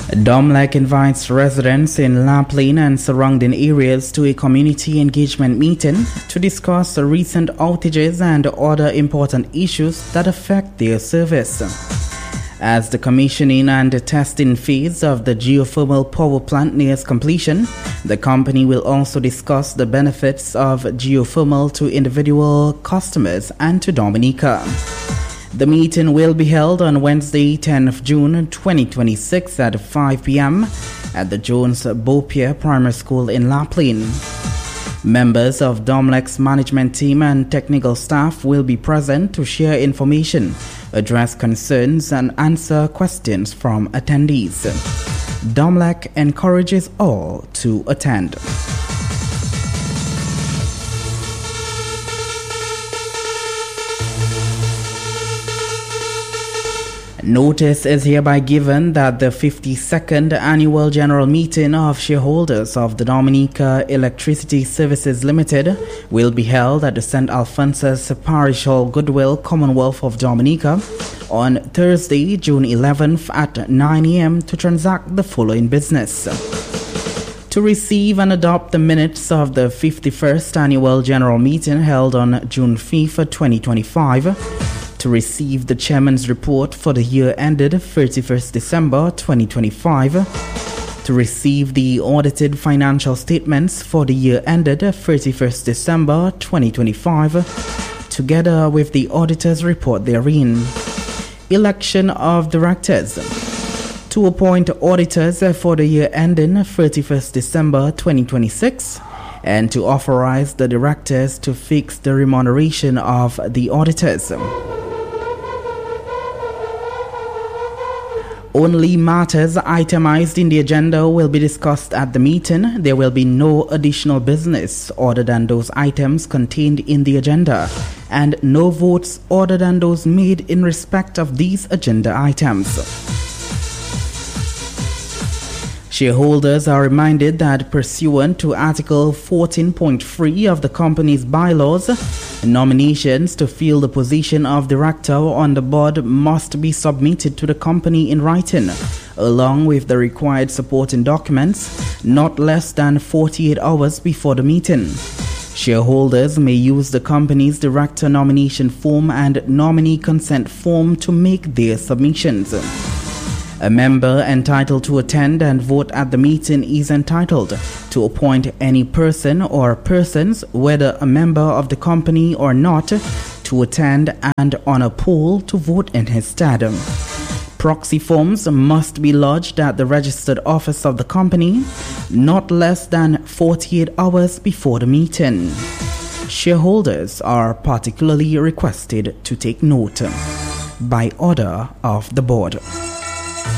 Domlec invites residents in La Plaine and surrounding areas to a community engagement meeting to discuss recent outages and other important issues that affect their service. As the commissioning and testing phase of the geothermal power plant nears completion, the company will also discuss the benefits of geothermal to individual customers and to Dominica. The meeting will be held on Wednesday, 10th June 2026 at 5 p.m. at the Jones Beaupier Primary School in La Plaine. Members of Domlec's management team and technical staff will be present to share information, address concerns, and answer questions from attendees. Domlec encourages all to attend. Notice is hereby given that the 52nd Annual General Meeting of Shareholders of the Dominica Electricity Services Limited will be held at the St. Alphonsus Parish Hall, Goodwill, Commonwealth of Dominica on Thursday, June 11th at 9 a.m. to transact the following business. To receive and adopt the minutes of the 51st Annual General Meeting held on June 5th, 2025, to receive the Chairman's report for the year ended 31st December 2025, to receive the audited financial statements for the year ended 31st December 2025, together with the auditor's report therein. Election of directors. To appoint auditors for the year ending 31st December 2026, and to authorize the directors to fix the remuneration of the auditors. Only matters itemized in the agenda will be discussed at the meeting. There will be no additional business other than those items contained in the agenda, and no votes other than those made in respect of these agenda items. Shareholders are reminded that pursuant to Article 14.3 of the company's bylaws, nominations to fill the position of director on the board must be submitted to the company in writing, along with the required supporting documents, not less than 48 hours before the meeting. Shareholders may use the company's director nomination form and nominee consent form to make their submissions. A member entitled to attend and vote at the meeting is entitled to appoint any person or persons, whether a member of the company or not, to attend and on a poll to vote in his stead. Proxy forms must be lodged at the registered office of the company not less than 48 hours before the meeting. Shareholders are particularly requested to take note by order of the board.